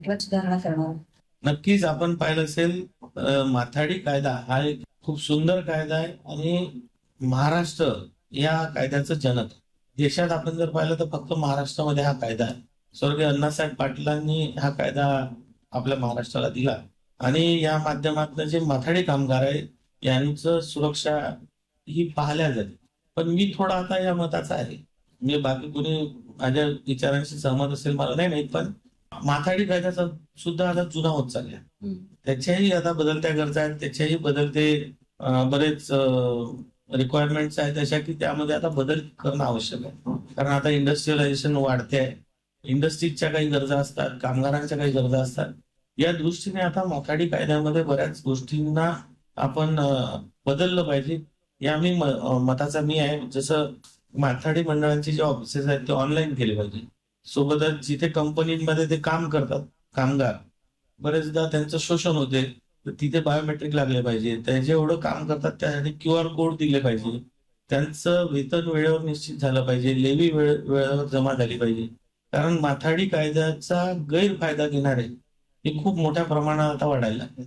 किंवा सुधारणा करणार? नक्कीच आपण पाहिलं असेल, माथाडी कायदा हा एक खूप सुंदर कायदा आहे आणि महाराष्ट्र या कायद्याचं जनक. देशात आपण जर पाहिलं तर फक्त महाराष्ट्रामध्ये हा कायदा आहे. स्वर्गीय अण्णासाहेब पाटलांनी हा कायदा आपल्या महाराष्ट्राला दिला आणि या माध्यमातून जे माथाडी कामगार आहे यांचं सुरक्षा ही पाहिल्या जाते. पण मी थोडा आता या मताचा आहे. मी बाकी कोणी माझ्या विचारांशी सहमत असेल मला नाही माहित, पण माथाडी कायद्याचा सुद्धा आता जुना होत चालला. त्याच्याही आता बदलत्या गरजा आहेत, त्याच्याही बदलते बरेच रिक्वायरमेंट्स आहेत अशा की त्यामध्ये आता बदल करणं आवश्यक आहे. कारण आता इंडस्ट्रियलायझेशन वाढते आहे, इंडस्ट्रीजच्या काही गरजा असतात, कामगारांच्या काही गरजा असतात. या दृष्टीने आता माथाडी कायद्यामध्ये बऱ्याच गोष्टींना आपण बदललं पाहिजे. या मताचा मी आहे. जसं माथाडी मंडळांचे जे ऑफिसेस आहेत ते ऑनलाईन केले पाहिजे. सोबतच जिथे कंपनीमध्ये ते काम करतात कामगार, बरेचदा त्यांचं शोषण होते, तर तिथे बायोमेट्रिक लागले पाहिजे. त्याचे एवढं काम करतात त्यासाठी QR कोड दिले पाहिजे. त्यांचं वेतन वेळेवर निश्चित झालं पाहिजे, लेवी वेळेवर जमा झाली पाहिजे. कारण माथाडी कायद्याचा गैरफायदा घेणारे हे खूप मोठ्या प्रमाणात आता वाढायला लागले.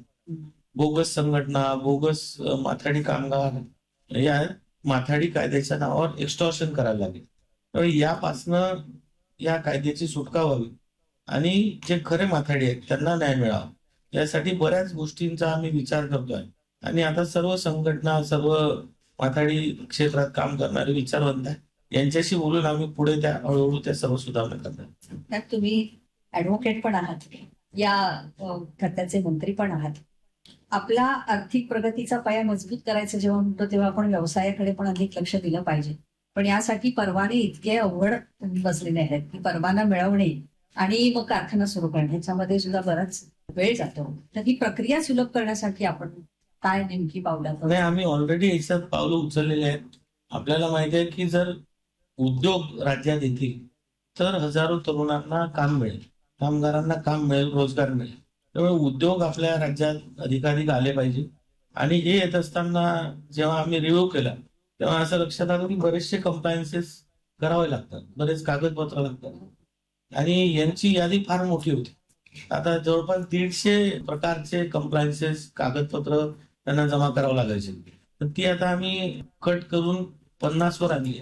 बोगस संघटना, बोगस माथाडी कामगार या माथाडी कायद्याच्या नावावर एक्स्टॉर्शन करायला लागले. त्यामुळे यापासनं या कायद्याची सुटका व्हावी आणि जे खरे माथाडी आहेत त्यांना न्याय मिळावा, यासाठी बऱ्याच गोष्टींचा आम्ही विचार करतोय. आणि आता सर्व संघटना, सर्व माथाडी क्षेत्रात काम करणारे विचारवंत आहे, यांच्याशी बोलून आम्ही पुढे त्या हळूहळू त्या सर्व सुधारणा करणार. त्यात तुम्ही ऍडव्होकेट पण आहात, या खात्याचे मंत्री पण आहात. आपला आर्थिक प्रगतीचा पाया मजबूत करायचा जेव्हा म्हणतो तेव्हा आपण व्यवसायाकडे पण अधिक लक्ष दिलं पाहिजे. पण यासाठी परवाने इतके अवघड बसलेले आहेत की परवाना मिळवणे आणि मग कारखाना सुरू करणे ह्याच्यामध्ये सुद्धा बराच वेळ जातो. तर ही प्रक्रिया सुलभ करण्यासाठी आपण काय नेमकी पावलं? नाही, आम्ही ऑलरेडी याच्यात पावलं उचललेली आहेत. आपल्याला माहिती आहे की जर उद्योग राज्यात येतील तर हजारो तरुणांना काम मिळेल, कामगारांना काम मिळेल, रोजगार मिळेल. त्यामुळे उद्योग आपल्या राज्यात अधिकाधिक आले पाहिजे. आणि हे येत असताना जेव्हा आम्ही रिव्ह्यू केला तेव्हा असं लक्षात आलं की बरेचसे कंप्लायन्सेस करावे लागतात, बरेच कागदपत्र लागतात आणि यांची यादी फार मोठी होती. आता जवळपास 150 प्रकारचे कंप्लायन्सेस, कागदपत्र त्यांना जमा करावं लागायचे. तर ती आता आम्ही कट करून 50 वर आणली.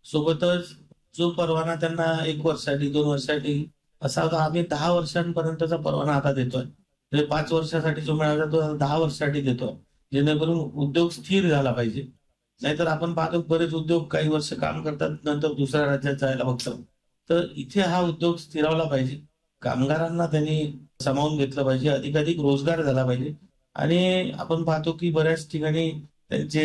सोबतच जो परवाना त्यांना 1 वर्षासाठी, 2 वर्षासाठी असा होता, आम्ही 10 वर्षांपर्यंतचा परवाना आता देतोय. म्हणजे 5 वर्षासाठी जो मिळाला तो 10 वर्षासाठी देतोय, जेणेकरून उद्योग स्थिर झाला पाहिजे. नाहीतर आपण पाहतो बरेच उद्योग काही वर्ष काम करतात, नंतर दुसऱ्या राज्यात जायला बघतात. तर इथे हा उद्योग स्थिरावला पाहिजे, कामगारांना त्यांनी सामावून घेतलं पाहिजे, अधिकाधिक रोजगार झाला पाहिजे. आणि आपण पाहतो की बऱ्याच ठिकाणी त्यांचे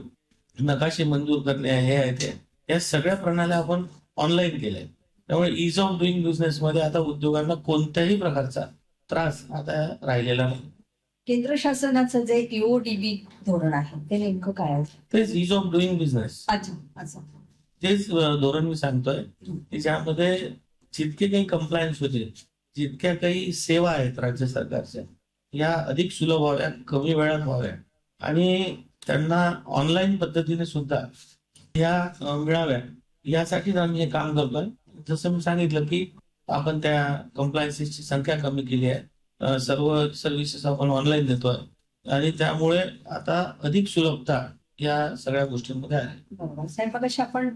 नकाशे मंजूर करणे हे आहे ते, या सगळ्या प्रणाल्या आपण ऑनलाईन केल्या. त्यामुळे इज ऑफ डुईंग बिझनेस मध्ये आता उद्योगांना कोणत्याही प्रकारचा त्रास आता राहिलेला नाही. केंद्र शासनाचं जे EODB धोरण आहे ते नेमकं काय आहे? तेच इज ऑफ डुईंग बिझनेस. अच्छा अच्छा, तेच धोरण मी सांगतोय. त्याच्यामध्ये जितके काही कंप्लायन्स होते, जितक्या काही सेवा आहेत राज्य सरकारच्या, या अधिक सुलभ व्हाव्या, कमी वेळात व्हाव्या आणि त्यांना ऑनलाईन पद्धतीने सुद्धा या मिळाव्या, यासाठी आम्ही हे काम करतोय. जसं मी सांगितलं की आपण त्या कंप्लायन्सेसची संख्या कमी केली आहे, सर्व सर्व्हिसेस आपण ऑनलाईन देतोय आणि त्यामुळे आता अधिक सुलभता या सगळ्या गोष्टींमध्ये आहे. बरोबर साहेब, मगाशी आपण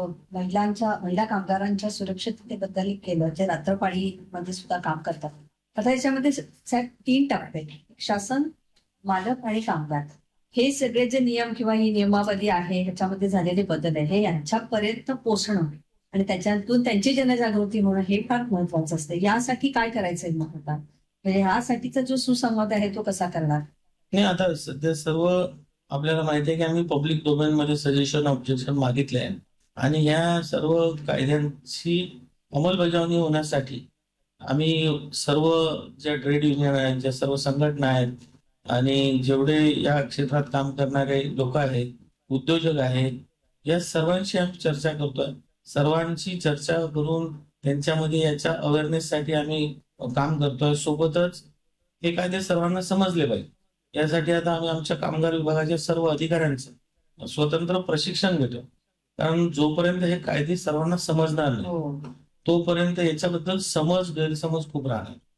महिला कामगारांच्या सुरक्षिततेबद्दल केलं, जे रात्रपाळी मध्ये सुद्धा काम करतात. आता याच्यामध्ये साहेब 3 टप्पे, शासन, मालक आणि कामगार, हे सगळे जे नियम किंवा ही नियमावली आहे ह्याच्यामध्ये झालेले बदल आहे हे यांच्यापर्यंत पोहोचणं आणि त्याच्यातून त्यांची जनजागृती होणं हे फार महत्वाचं असतं. यासाठी काय करायचंय मग आता, म्हणजे ह्यासाठीचा जो सुसंवाद आहे तो कसा करणार? नाही, आता सध्या सर्व आपल्याला माहिती आहे की आम्ही पब्लिक डोमेन मध्ये सजेशन, ऑब्जेक्शन मागितले आहे आणि या सर्व कायद्यांची अंमलबजावणी होण्यासाठी आम्ही सर्व ज्या ट्रेड युनियन आहेत, ज्या सर्व संघटना आहेत आणि जेवढे या क्षेत्रात काम करणारे लोक आहेत, उद्योजक आहेत, या सर्वांशी आम्ही चर्चा करतोय. सर्वांची चर्चा करून त्यांच्यामध्ये याच्या अवेअरनेससाठी आम्ही काम करतोय. सोबतच हे कायदे सर्वांना समजले पाहिजे, यासाठी आता आम्ही आमच्या कामगार विभागाच्या सर्व अधिकाऱ्यांचं स्वतंत्र प्रशिक्षण घेतो. कारण जोपर्यंत हे कायदे सर्वांना समजणार नाही तोपर्यंत याच्याबद्दल गैरसमज खूप राहणार.